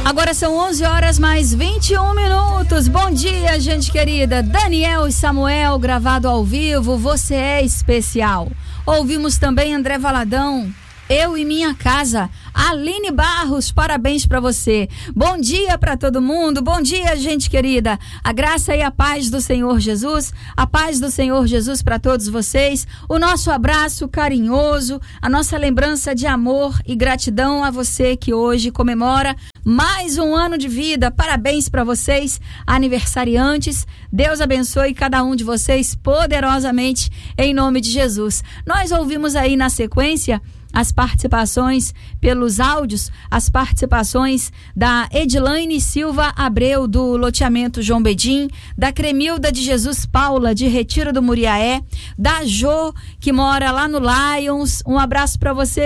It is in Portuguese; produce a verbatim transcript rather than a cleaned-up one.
Agora são onze horas mais vinte e um minutos. Bom dia, gente querida. Daniel e Samuel, gravado ao vivo, Você é Especial. Ouvimos também André Valadão, Eu e Minha Casa. Aline Barros, parabéns para você. Bom dia para todo mundo. Bom dia, gente querida. A graça e a paz do Senhor Jesus. A paz do Senhor Jesus para todos vocês. O nosso abraço carinhoso, a nossa lembrança de amor e gratidão a você que hoje comemora mais um ano de vida. Parabéns para vocês, aniversariantes. Deus abençoe cada um de vocês poderosamente em nome de Jesus. Nós ouvimos aí na sequência as participações pelos áudios, as participações da Edilaine Silva Abreu, do loteamento João Bedim, da Cremilda de Jesus Paula, de Retiro do Muriaé, da Jô, que mora lá no Lions. Um abraço para você,